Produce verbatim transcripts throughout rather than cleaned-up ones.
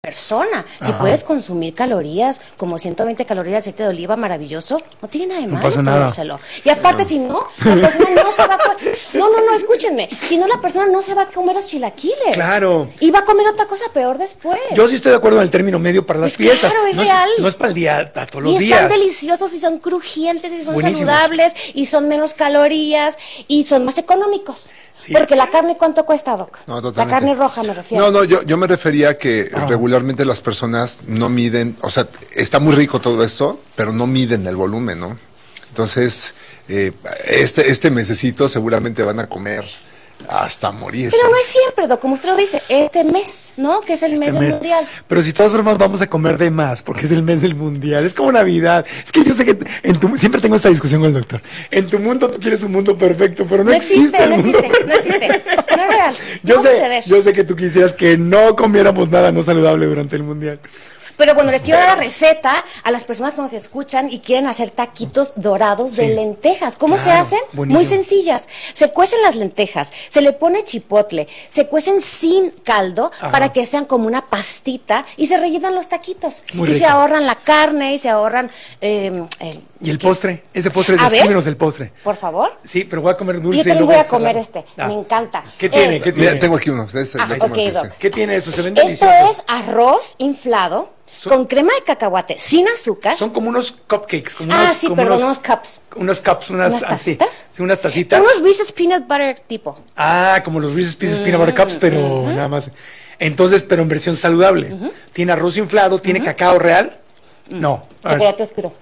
persona. Si Ajá. puedes consumir calorías, como ciento veinte calorías de aceite de oliva, maravilloso, no tiene nada de No malo pasa nada. comérselo. Y aparte, si no, la persona no se va a comer. No, no, no, escúchenme. Si no, la persona no se va a comer los chilaquiles. Claro. Y va a comer otra cosa peor después. Yo sí estoy de acuerdo en el término medio para las Pues fiestas. claro, es no real. No es para el día, para todos Y los están días. deliciosos y son crujientes y son Buenísimos. saludables y son menos calorías y son más económicos. Sí. Porque la carne, ¿cuánto cuesta, Doc? No, La totalmente. carne roja me refiero. No, no, yo, yo me refería a que Ah. regularmente las personas no miden, o sea, está muy rico todo esto, pero no miden el volumen, ¿no? Entonces, eh, este, este mesecito seguramente van a comer hasta morir. Pero no es siempre, Doc, como usted lo dice, este mes, ¿no? Que es el mes Este del mes. mundial. Pero si de todas formas vamos a comer de más, porque es el mes del mundial, es como Navidad. Es que yo sé que en tu, siempre tengo esta discusión con el doctor. En tu mundo tú quieres un mundo perfecto, pero no, No existe, el no mundo existe, no existe. No es real. Yo no va a sé, suceder. yo sé que tú quisieras que no comiéramos nada no saludable durante el mundial. Pero bueno, les quiero dar la receta a las personas que nos escuchan y quieren hacer taquitos dorados Sí. de lentejas. ¿Cómo se Claro, hacen? buenísimo. Muy sencillas. Se cuecen las lentejas, se le pone chipotle, se cuecen sin caldo Ajá. para que sean como una pastita y se rellenan los taquitos. Muy y se rico. ahorran la carne y se ahorran... eh, el- ¿Y el postre? Ese postre, A ver. descríbenos el postre. Por favor. Sí, pero voy a comer dulce Yo y también luego voy a salado. comer este. Ah. Me encanta. ¿Qué tiene? Es- ¿Qué tiene? Mira, tengo aquí uno. Ustedes Ah, le ok, toman que Doc. sí. ¿Qué tiene eso? Se ven Esto deliciosos. es arroz inflado So- con crema de cacahuate sin azúcar. Son como unos cupcakes, como Ah, unos, sí, como perdón, unos, unos cups. unos cups, unas, ¿Unas así. tacitas? Sí, unas tacitas. Unos Reese's Peanut Butter tipo. Ah, como los Reese's Pieces Peanut Butter Cups, pero nada más. Entonces, pero en versión saludable. Tiene arroz inflado, tiene cacao real. No. A ver. Chocolate oscuro.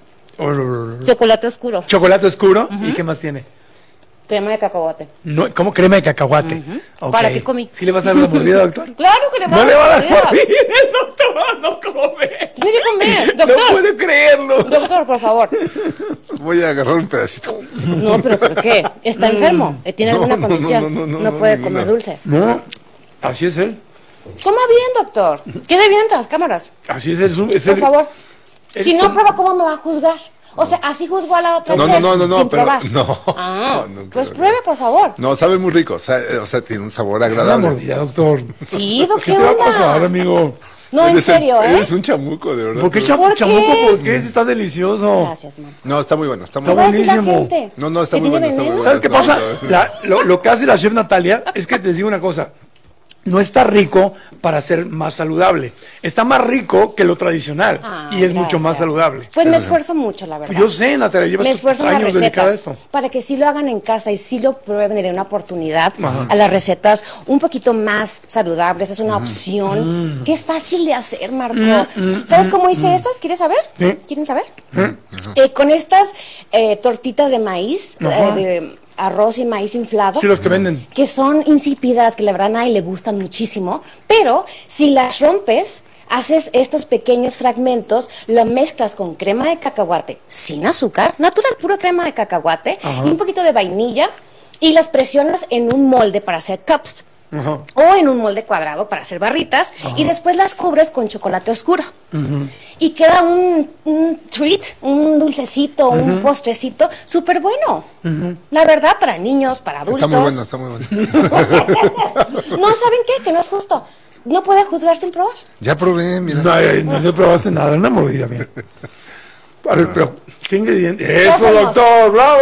Oh, Chocolate oscuro. Chocolate oscuro. ¿Y qué más tiene? Crema de cacahuate. No, ¿cómo crema de cacahuate? Ok. ¿Para qué comí? ¿Sí le vas a dar una mordida, doctor? Claro que le va No a le va a dar mordida. mordida, el doctor no come. Tiene que comer. No Doctor. puedo creerlo. Doctor, por favor. Voy a agarrar un pedacito. No, pero ¿por qué? ¿Está enfermo? ¿Tiene No, alguna no, no, condición? no, no, no, puede ninguna. comer dulce. No, así es él. Coma bien, doctor. Quede bien ante las cámaras. Así es él. Es un- es Por el- favor. es Si no como- prueba, ¿cómo me va a juzgar? O sea, así juzgó a la otra No, no, chef, no, no, no, sin pero- probar. no. Ah, No, no, pues pero- pruebe, por favor. No, sabe muy rico. O sea, o sea, tiene un sabor Una agradable. mordida, doctor. Sí, Doc, ¿Qué ¿qué te va a pasar, onda? amigo? No, en Eres el- serio, ¿eh? Eres un chamuco, de verdad. ¿Por qué Tú- chamu- ¿Por qué? chamuco? ¿Por qué? Si está delicioso. Gracias, man. No, está muy bueno. Está muy ¿Qué va a bueno. decir la buenísimo. gente? No, no, está ¿Que muy tiene bueno, está muy veneno? bueno. ¿Sabes qué No, pasa? no. La- lo, lo que hace la chef Natalia es que te digo una cosa. No está rico para ser más saludable. Está más rico que lo tradicional. Ah, y es mucho más gracias. saludable. Pues me esfuerzo mucho, la verdad. Yo sé, Natalia, llevas me tus esfuerzo en las años dedicada a recetas esto. para que sí lo hagan en casa y sí lo prueben y den una oportunidad Ajá. a las recetas un poquito más saludables. Es una opción que es fácil de hacer, Marco. ¿Sabes cómo hice estas? ¿Quieres saber? Sí. ¿Quieren saber? Eh, con estas eh, tortitas de maíz, Ajá. eh, de arroz y maíz inflado. Sí, los que venden. Que son insípidas, que la verdad a nadie le gustan muchísimo, pero si las rompes, haces estos pequeños fragmentos, lo mezclas con crema de cacahuate sin azúcar, natural, pura crema de cacahuate, Ajá. y un poquito de vainilla, y las presionas en un molde para hacer cups. Ajá. O en un molde cuadrado para hacer barritas, y después las cubres con chocolate oscuro. Y queda un, un treat, un dulcecito, un postrecito súper bueno. La verdad, para niños, para adultos. Está muy bueno, está muy bueno. No, ¿saben qué? Que no es justo. No puede juzgar sin probar. Ya probé, mira. No, ay, no le probaste nada, una mordida, mira. A ver, pero, ¿qué ingrediente? ¡Eso, Pásanos. doctor! ¡Bravo!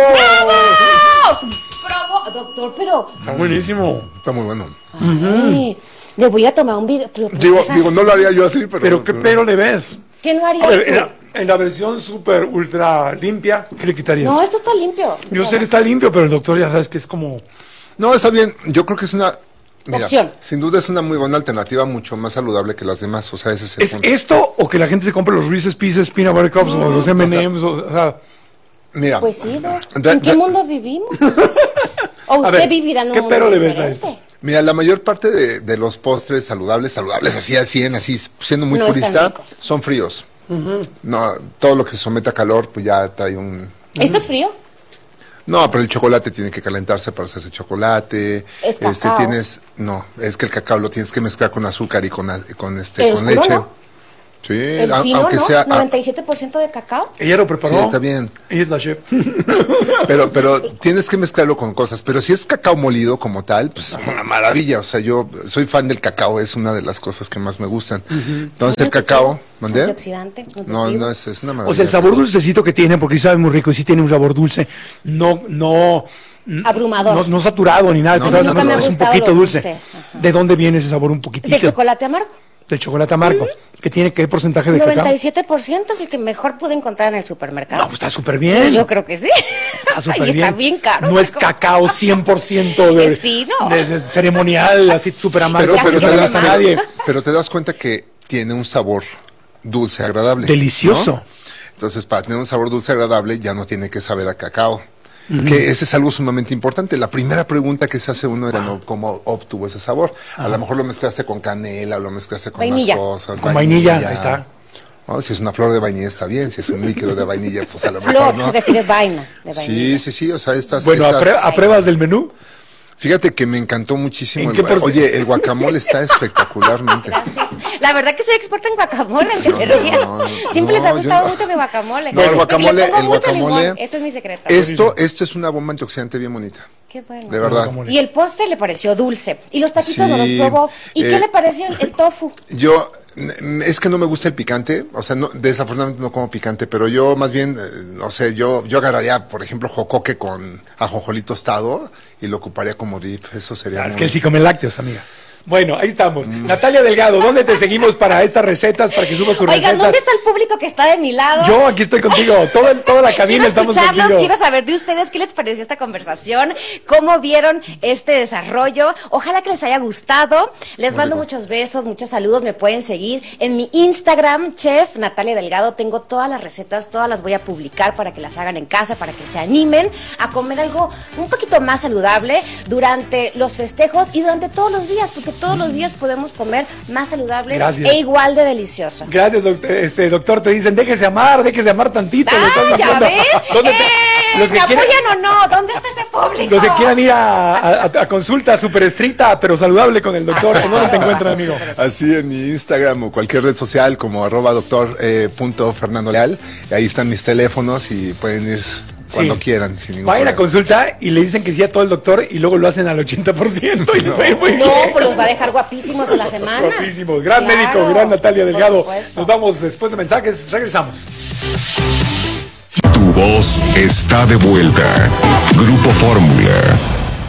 Probó, doctor, pero... Está buenísimo. Está muy bueno. Ay, le voy a tomar un video. Pero, ¿por Digo, qué es digo, así? no lo haría yo así, pero. Pero, ¿qué pero le ves? ¿Qué no A harías ver, en tú? la, en la versión super ultra limpia, ¿qué le quitarías? No, esto está limpio. Yo sé que está limpio, pero el doctor ya sabes que es como... No, está bien. Yo creo que es una. Mira, Opción. sin duda es una muy buena alternativa, mucho más saludable que las demás. O sea, ese es el ¿Es punto. esto o que la gente se compre los Reese's Pieces Peanut Butter Cups o los M and M's? O, o sea, Mira, Pues sí, Doc. Da- ¿En qué da- mundo vivimos? ¿O A usted ver, vivirá en un ¿qué mundo pero le ves a diferente? mira, la mayor parte de, de los postres saludables, saludables así al cien, así siendo muy No están purista, ricos. son fríos. No, todo lo que se somete a calor, pues ya trae un. ¿Esto es frío? No, pero el chocolate tiene que calentarse para hacerse chocolate. Es Este cacao. tienes, no, es que el cacao lo tienes que mezclar con azúcar y con a- con este ¿Pero con oscuro leche. no? Sí, El a- fino, aunque ¿no? sea... a- noventa y siete por ciento de cacao. Ella lo preparó. Sí, está bien. Ella es la chef. Pero, pero tienes que mezclarlo con cosas. Pero si es cacao molido como tal, pues es una maravilla. O sea, yo soy fan del cacao, es una de las cosas que más me gustan. Entonces el cacao, ¿mandé? Antioxidante. No, nutritivo. no, es, es una maravilla. O sea, el sabor dulcecito que tiene, porque sí sabe muy rico y sí tiene un sabor dulce, no, no, Abrumador. no, no saturado ni nada, No, al contrario, nunca me ha es un gustado poquito lo dulce. dulce. Ajá. ¿De dónde viene ese sabor un poquitito? De chocolate amargo. De chocolate amargo. ¿Que tiene qué porcentaje de noventa y cacao? siete por ciento es el que mejor pude encontrar en el supermercado. No, pues está súper bien. Yo creo que sí. Está súper Ahí bien. está bien caro. No es Paco. cacao cien por ciento de, Es fino. de- de ceremonial, así súper amargo. Pero, Casi pero, que te no no das, le le gusta a pero, nadie. pero te das cuenta que tiene un sabor dulce, agradable. Delicioso. ¿no? Entonces, para tener un sabor dulce, agradable, ya no tiene que saber a cacao. Que ese es algo sumamente importante. La primera pregunta que se hace uno era, ¿no? ¿Cómo obtuvo ese sabor? A lo mejor lo mezclaste con canela, lo mezclaste con Vainilla. más cosas. Con vainilla, ahí está. No, si es una flor de vainilla está bien, si es un líquido de vainilla, pues a lo mejor Flor, no. se refiere vaina de vainilla. Sí, sí, sí, o sea, estas... Bueno, estas- ¿apre- ¿apruebas del menú? Fíjate que me encantó muchísimo. ¿En El, qué gua- porce- oye, el guacamole está espectacularmente. Gracias. La verdad que soy experta en guacamole, aunque te No, rías. no, Siempre les ha no, yo gustado no. mucho mi guacamole. No, el Y le guacamole- pongo el mucho guacamole- limón. Esto es mi secreto. Esto, esto es una bomba antioxidante bien bonita. Qué bueno. De verdad. Guacamole. Y el postre le pareció dulce. Y los taquitos no los Sí, probó. ¿Y eh, qué le pareció el, el tofu? Yo, n- es que no me gusta el picante, o sea, no, desafortunadamente no como picante, pero yo más bien, eh, no sé, yo, yo agarraría, por ejemplo, jocoque con ajonjolí tostado y lo ocuparía como dip, eso sería Claro, es muy- que él sí come lácteos, amiga. Bueno, ahí estamos. Natalia Delgado, ¿dónde te seguimos para estas recetas, para que subas tus Oigan, recetas? ¿dónde está el público que está de mi lado? Yo aquí estoy contigo, todo el- toda la cabina Quiero estamos escucharlos, contigo. quiero saber de ustedes qué les pareció esta conversación, cómo vieron este desarrollo. Ojalá que les haya gustado. Les mando muchos besos, muchos saludos. Me pueden seguir en mi Instagram, Chef Natalia Delgado. Tengo todas las recetas, todas las voy a publicar para que las hagan en casa, para que se animen a comer algo un poquito más saludable durante los festejos y durante todos los días, porque todos los días podemos comer más saludable Gracias. e igual de delicioso. Gracias, doctor. Este, doctor, te dicen, déjese amar, déjese amar tantito. le estás ¡Ah, ya haciendo- ves! ¿Dónde te- ¡Eh! los que ¿Me quieren- apoyan o no? ¿Dónde está ese público? Los que quieran ir a, a- a consulta súper estricta, pero saludable con el doctor, ¿en dónde te encuentran, amigo? Así en mi Instagram o cualquier red social como arroba doctor eh, punto Fernando Leal. Ahí están mis teléfonos y pueden ir cuando Sí. quieran. Sin ningún Vayan a problema. consulta y le dicen que sí a todo el doctor y luego lo hacen al ochenta por ciento y les va a ir muy No, bien. pues los va a dejar guapísimos de la semana. Guapísimos. Gran Claro, médico, gran Natalia por Delgado. supuesto. Nos vamos después de mensajes. Regresamos. Tu voz está de vuelta. Grupo Fórmula.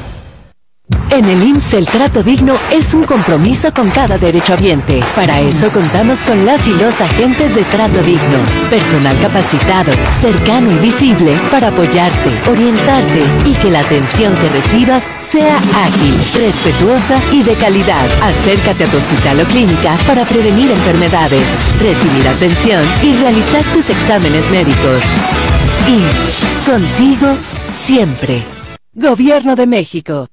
En el I M S S el trato digno es un compromiso con cada derechohabiente. Para eso contamos con las y los agentes de trato digno. Personal capacitado, cercano y visible para apoyarte, orientarte y que la atención que recibas sea ágil, respetuosa y de calidad. Acércate a tu hospital o clínica para prevenir enfermedades, recibir atención y realizar tus exámenes médicos. I M S S, contigo siempre. Gobierno de México.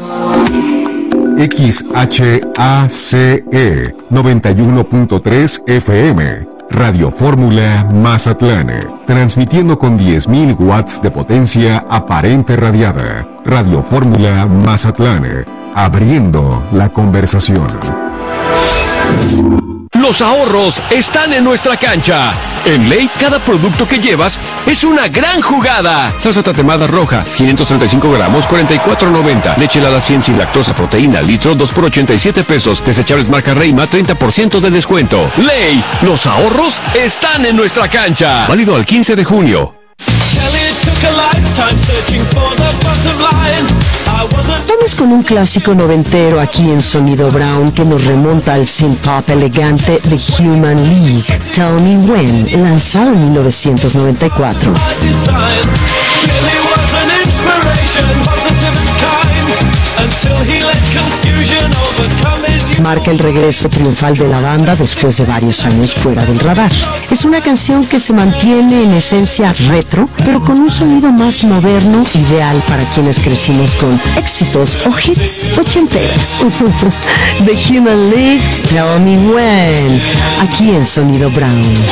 X H A C E noventa y uno punto tres F M. Radio Fórmula Mazatlán. Transmitiendo con diez mil watts de potencia aparente radiada. Radio Fórmula Mazatlán. Abriendo la conversación. Los ahorros están en nuestra cancha. En Ley, cada producto que llevas es una gran jugada. Salsa tatemada roja, quinientos treinta y cinco gramos, cuarenta y cuatro noventa. Leche helada cien sin lactosa, proteína, litro, dos por ochenta y siete pesos. Desechables marca Reima, treinta por ciento de descuento. Ley, los ahorros están en nuestra cancha. Válido al quince de junio. Vamos con un clásico noventero aquí en Sonido Brown que nos remonta al synth-pop elegante de Human League. Tell Me When, lanzado en mil novecientos noventa y cuatro. Marca el regreso triunfal de la banda después de varios años fuera del radar. Es una canción que se mantiene en esencia retro, pero con un sonido más moderno, ideal para quienes crecimos con éxitos o hits ochenteros. The Human League, Tell Me When, aquí en Sonido Brown.